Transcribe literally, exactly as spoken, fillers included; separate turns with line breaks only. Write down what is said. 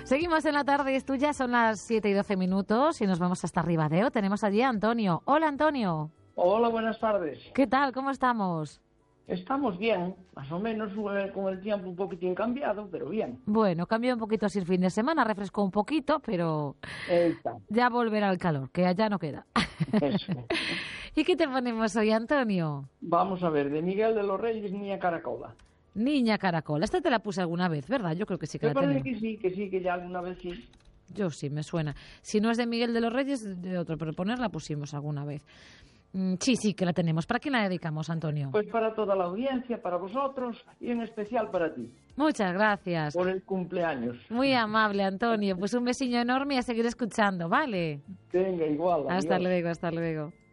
Seguimos en la tarde, esto ya son las siete y doce minutos y nos vamos hasta Ribadeo. Tenemos allí a Antonio. Hola, Antonio.
Hola, buenas tardes.
¿Qué tal? ¿Cómo estamos?
Estamos bien, más o menos con el tiempo un poquitín cambiado, pero bien.
Bueno, cambió un poquito así el fin de semana, refrescó un poquito, pero ya volverá el calor, que allá no queda.
Eso.
¿Y qué te ponemos hoy, Antonio?
Vamos a ver, de Miguel de los Reyes, Niña Caracola.
Niña Caracola, esta te la puse alguna vez, ¿verdad? Yo creo que sí que
Me
la tenemos.
parece que sí, que sí, que ya alguna vez sí.
Yo sí, me suena. Si no es de Miguel de los Reyes, de otro, pero ponerla pusimos alguna vez. Mm, sí, sí, que la tenemos. ¿Para quién la dedicamos, Antonio?
Pues para toda la audiencia, para vosotros y en especial para ti.
Muchas gracias.
Por el cumpleaños.
Muy amable, Antonio. Pues un besiño enorme y a seguir escuchando, ¿vale?
Venga, igual.
Hasta
adiós.
luego, hasta luego.